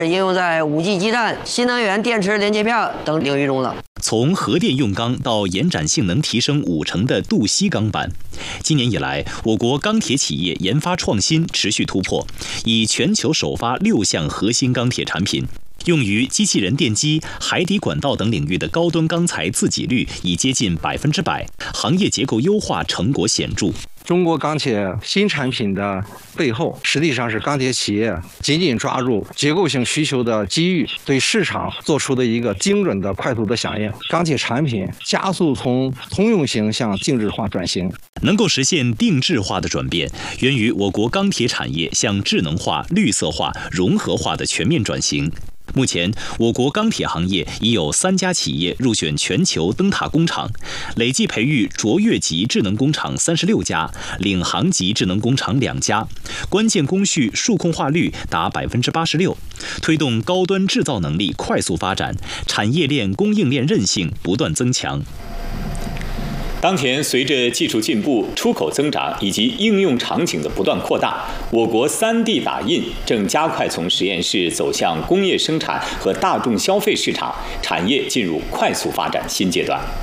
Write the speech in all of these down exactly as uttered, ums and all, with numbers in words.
应用在 五 G 基站、新能源电池连接片等领域中了。 从核电用钢到延展性能提升五成的镀硒钢板，今年以来，我国钢铁企业研发创新持续突破，以全球首发六项核心钢铁产品。用于机器人电机、海底管道等领域的高端钢材自给率已接近百分之百，行业结构优化成果显著。 中国钢铁新产品的背后，实际上是钢铁企业紧紧抓住结构性需求的机遇，对市场做出的一个精准的、快速的响应。钢铁产品加速从通用型向定制化转型， 能够实现定制化的转变，源于我国钢铁产业向智能化、绿色化、融合化的全面转型。目前，我国钢铁行业已有三家企业入选全球灯塔工厂，累计培育卓越级智能工厂三十六家，领航级智能工厂两家，关键工序数控化率达百分之八十六，推动高端制造能力快速发展，产业链供应链韧性不断增强。 当前，随着技术进步、出口增长以及应用场景的不断扩大，我国 三 D 打印正加快从实验室走向工业生产和大众消费市场，产业进入快速发展新阶段。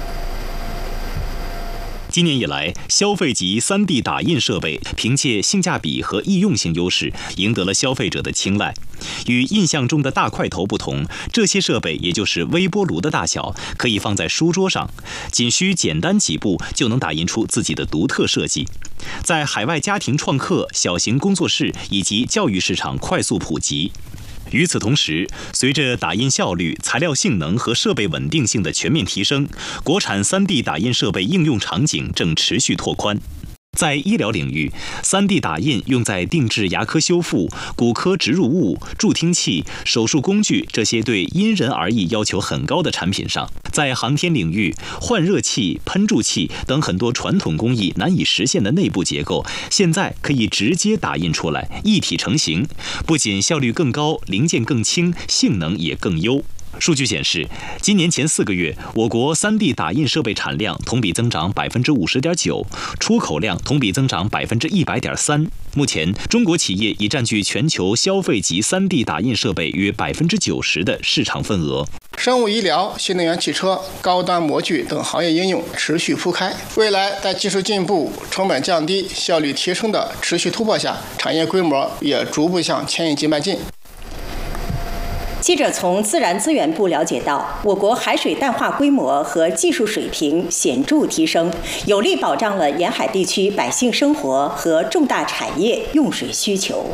今年以来，消费级 三 D 打印设备凭借性价比和易用性优势，赢得了消费者的青睐。与印象中的大块头不同，这些设备也就是微波炉的大小，可以放在书桌上，仅需简单几步就能打印出自己的独特设计。在海外家庭创客、小型工作室以及教育市场快速普及。与此同时，随着打印效率、材料性能和设备稳定性的全面提升，国产 三 D 打印设备应用场景正持续拓宽。在医疗领域 ，三 D 打印用在定制牙科修复、骨科植入物、助听器、手术工具这些对因人而异要求很高的产品上。在航天领域，换热器、喷注器等很多传统工艺难以实现的内部结构，现在可以直接打印出来，一体成型，不仅效率更高，零件更轻，性能也更优。数据显示，今年前四个月，我国 三 D 打印设备产量同比增长 百分之五十点九， 出口量同比增长 百分之一百点三。目前，中国企业已占据全球消费级 三 D 打印设备约 百分之九十 的市场份额。 生物医疗、新能源汽车、高端模具等行业应用持续铺开。未来在技术进步、成本降低、效率提升的持续突破下，产业规模也逐步向千亿级迈进。 记者从自然资源部了解到，我国海水淡化规模和技术水平显著提升，有力保障了沿海地区百姓生活和重大产业用水需求。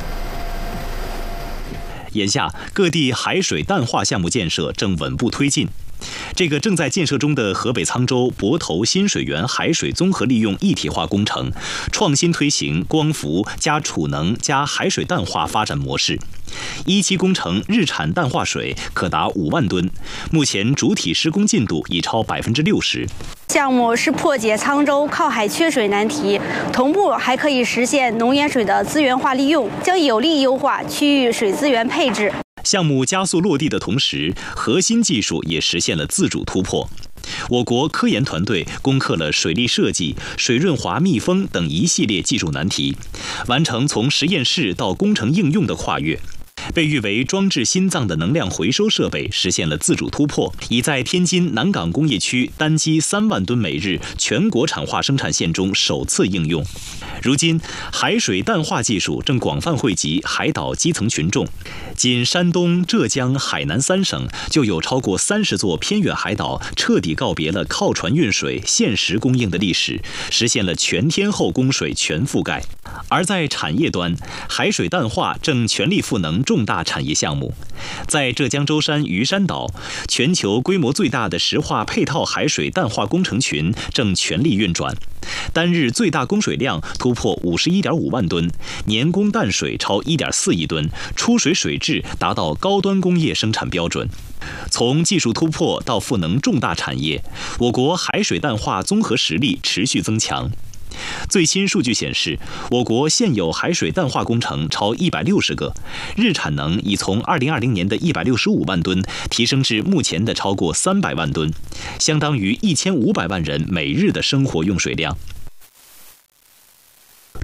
眼下，各地海水淡化项目建设正稳步推进。这个正在建设中的河北沧州泊头新水源海水综合利用一体化工程，创新推行光伏加储能加海水淡化发展模式。一期工程日产淡化水可达五万吨，目前主体施工进度已超百分之六十。 项目是破解沧州靠海缺水难题，同步还可以实现农盐水的资源化利用，将有力优化区域水资源配置。 项目加速落地的同时，核心技术也实现了自主突破。我国科研团队攻克了水利设计、水润滑密封等一系列技术难题，完成从实验室到工程应用的跨越。被誉为装置心脏的能量回收设备实现了自主突破，已在天津南港工业区单机三万吨每日全国产化生产线中首次应用。如今，海水淡化技术正广泛惠及海岛基层群众。仅山东、浙江、海南三省就有超过三十座偏远海岛彻底告别了靠船运水、限时供应的历史，实现了全天候供水全覆盖。而在产业端，海水淡化正全力赋能重大产业项目。在浙江舟山鱼山岛，全球规模最大的石化配套海水淡化工程群正全力运转，单日最大供水量突破五十一点五万吨，年供淡水超一点四亿吨，出水水质达到高端工业生产标准。从技术突破到赋能重大产业，我国海水淡化综合实力持续增强。最新数据显示，我国现有海水淡化工程超一百六十个，日产能已从二零二零年的一百六十五万吨提升至目前的超过三百万吨，相当于一千五百万人每日的生活用水量。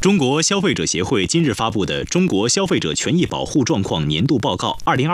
中国消费者协会今日发布的《中国消费者权益保护状况年度报告（二零二二